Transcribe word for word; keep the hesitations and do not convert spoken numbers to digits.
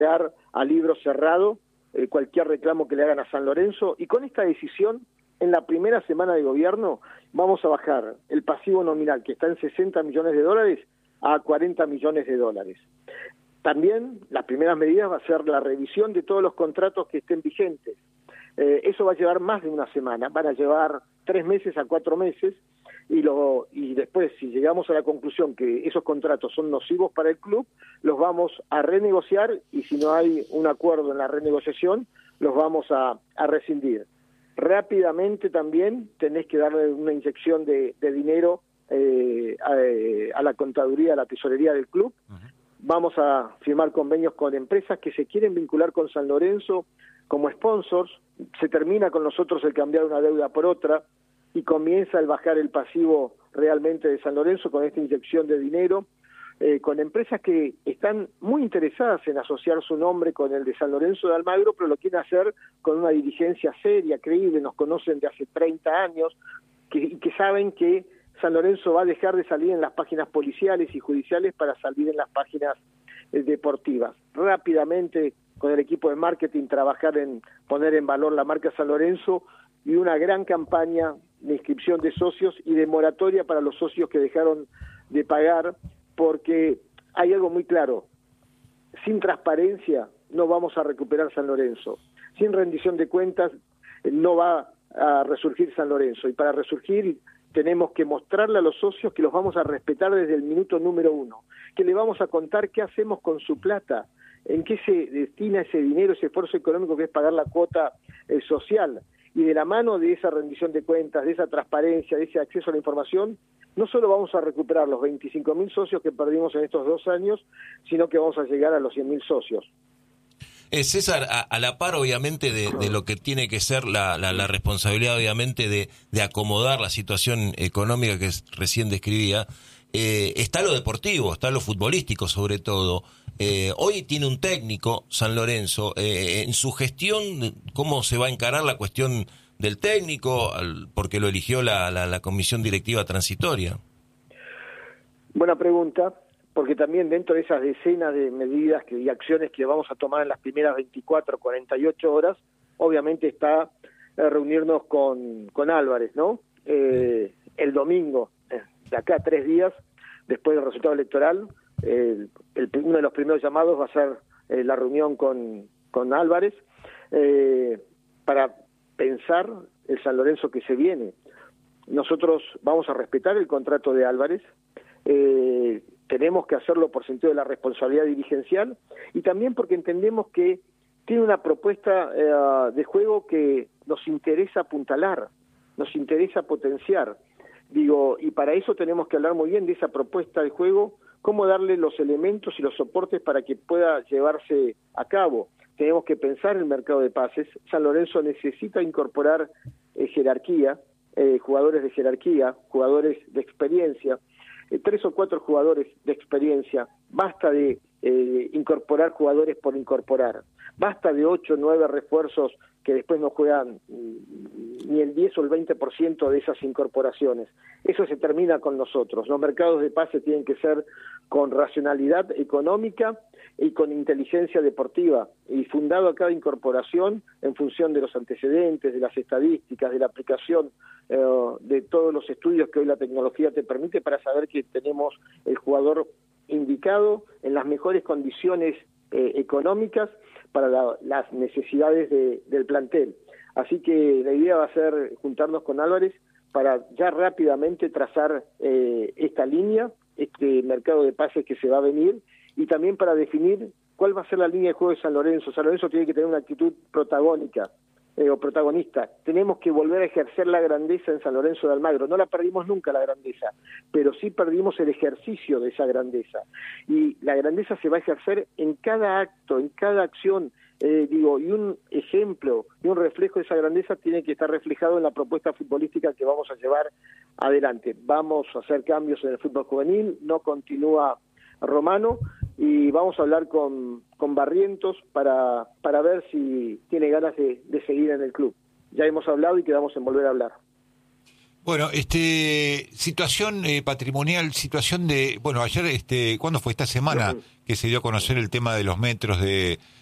dar a libro cerrado eh, cualquier reclamo que le hagan a San Lorenzo, y con esta decisión, en la primera semana de gobierno, vamos a bajar el pasivo nominal, que está en sesenta millones de dólares, a cuarenta millones de dólares. También, las primeras medidas va a ser la revisión de todos los contratos que estén vigentes. Eh, eso va a llevar más de una semana, van a llevar tres meses a cuatro meses, y, lo, y después, si llegamos a la conclusión que esos contratos son nocivos para el club, los vamos a renegociar, y si no hay un acuerdo en la renegociación, los vamos a, a rescindir. Rápidamente también tenés que darle una inyección de, de dinero eh, a, a la contaduría, a la tesorería del club. Uh-huh. Vamos a firmar convenios con empresas que se quieren vincular con San Lorenzo como sponsors. Se termina con nosotros el cambiar una deuda por otra y comienza el bajar el pasivo realmente de San Lorenzo con esta inyección de dinero, eh, con empresas que están muy interesadas en asociar su nombre con el de San Lorenzo de Almagro, pero lo quieren hacer con una dirigencia seria, creíble, nos conocen de hace treinta años, que, y que saben que San Lorenzo va a dejar de salir en las páginas policiales y judiciales para salir en las páginas eh, deportivas. Rápidamente, con el equipo de marketing, trabajar en poner en valor la marca San Lorenzo, y una gran campaña de inscripción de socios y de moratoria para los socios que dejaron de pagar, porque hay algo muy claro: sin transparencia no vamos a recuperar San Lorenzo, sin rendición de cuentas no va a resurgir San Lorenzo, y para resurgir tenemos que mostrarle a los socios que los vamos a respetar desde el minuto número uno, que le vamos a contar qué hacemos con su plata, en qué se destina ese dinero, ese esfuerzo económico que es pagar la cuota eh, social. Y de la mano de esa rendición de cuentas, de esa transparencia, de ese acceso a la información, no solo vamos a recuperar los veinticinco mil socios que perdimos en estos dos años, sino que vamos a llegar a los cien mil socios. Eh, César, a, a la par obviamente de, de lo que tiene que ser la, la, la responsabilidad obviamente de, de acomodar la situación económica que recién describía, eh, está lo deportivo, está lo futbolístico sobre todo. Eh, hoy tiene un técnico, San Lorenzo, eh, en su gestión, ¿cómo se va a encarar la cuestión del técnico? Porque lo eligió la, la, la comisión directiva transitoria. Buena pregunta, porque también dentro de esas decenas de medidas que, y acciones que vamos a tomar en las primeras veinticuatro, cuarenta y ocho horas, obviamente está eh, reunirnos con, con Álvarez, ¿no? Eh, el domingo, eh, de acá a tres días, después del resultado electoral, El, el, uno de los primeros llamados va a ser eh, la reunión con, con Álvarez eh, para pensar el San Lorenzo que se viene. Nosotros vamos a respetar el contrato de Álvarez, eh, tenemos que hacerlo por sentido de la responsabilidad dirigencial, y también porque entendemos que tiene una propuesta eh, de juego que nos interesa apuntalar, nos interesa potenciar. Digo, y para eso tenemos que hablar muy bien de esa propuesta de juego, cómo darle los elementos y los soportes para que pueda llevarse a cabo. Tenemos que pensar el mercado de pases. San Lorenzo necesita incorporar eh, jerarquía, eh, jugadores de jerarquía, jugadores de experiencia, eh, tres o cuatro jugadores de experiencia. Basta de eh, incorporar jugadores por incorporar. Basta de ocho o nueve refuerzos que después no juegan ni el diez o el veinte por ciento de esas incorporaciones. Eso se termina con nosotros. Los mercados de pase tienen que ser con racionalidad económica y con inteligencia deportiva, y fundado a cada incorporación en función de los antecedentes, de las estadísticas, de la aplicación eh, de todos los estudios que hoy la tecnología te permite para saber que tenemos el jugador indicado en las mejores condiciones eh, económicas para la, las necesidades de, del plantel. Así que la idea va a ser juntarnos con Álvarez para ya rápidamente trazar eh, esta línea, este mercado de pases que se va a venir, y también para definir cuál va a ser la línea de juego de San Lorenzo. San Lorenzo tiene que tener una actitud protagónica eh, o protagonista. Tenemos que volver a ejercer la grandeza en San Lorenzo de Almagro. No la perdimos nunca, la grandeza, pero sí perdimos el ejercicio de esa grandeza. Y la grandeza se va a ejercer en cada acto, en cada acción. Eh, digo, y un ejemplo y un reflejo de esa grandeza tiene que estar reflejado en la propuesta futbolística que vamos a llevar adelante. Vamos a hacer cambios en el fútbol juvenil, no continúa Romano, y vamos a hablar con, con Barrientos para, para ver si tiene ganas de, de seguir en el club. Ya hemos hablado y quedamos en volver a hablar. Bueno, este situación eh, patrimonial, situación de, bueno, ayer, este, ¿cuándo fue esta semana que se dio a conocer el tema de los metros de